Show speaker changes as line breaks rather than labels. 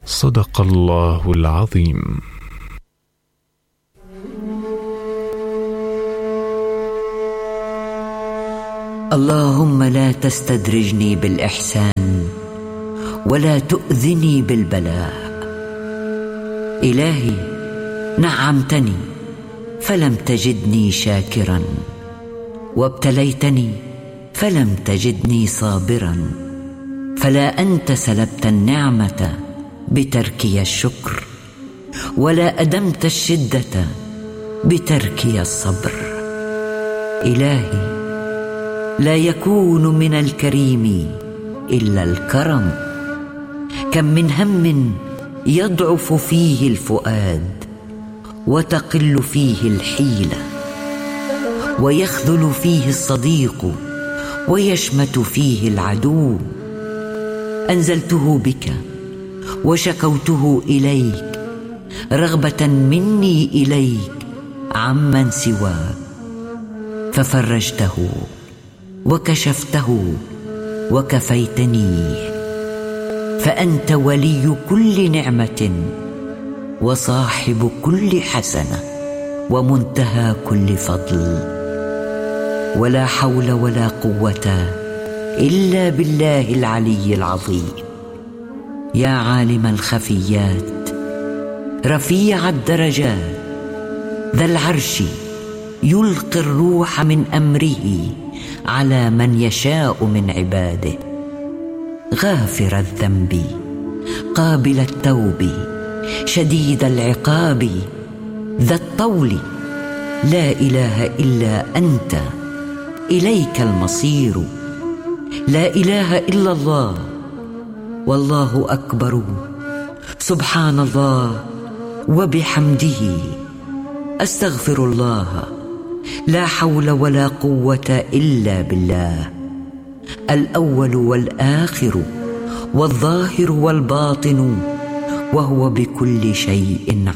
صدق الله العظيم.
اللهم لا تستدرجني بالإحسان ولا تؤذني بالبلاء. إلهي، نعمتني فلم تجدني شاكرا، وابتليتني فلم تجدني صابرا، فلا أنت سلبت النعمة بتركي الشكر، ولا أدمت الشدة بتركي الصبر. إلهي، لا يكون من الكريم إلا الكرم. كم من هم يضعف فيه الفؤاد وتقل فيه الحيلة، ويخذل فيه الصديق ويشمت فيه العدو. أنزلته بك وشكوته إليك رغبة مني إليك عمن سواك، ففرجته وكشفته وكفيتني. فأنت ولي كل نعمة وصاحب كل حسنة ومنتهى كل فضل، ولا حول ولا قوة إلا بالله العلي العظيم. يا عالم الخفيات رفيع الدرجات ذا العرش، يلقي الروح من أمره على من يشاء من عباده. غافر الذنب قابل التوب شديد العقاب ذا الطول. لا إله إلا أنت، إليك المصير. لا إله إلا الله، والله أكبر. سبحان الله وبحمده، أستغفر الله. لا حول ولا قوة إلا بالله، الأول والآخر والظاهر والباطن، وهو بكل شيء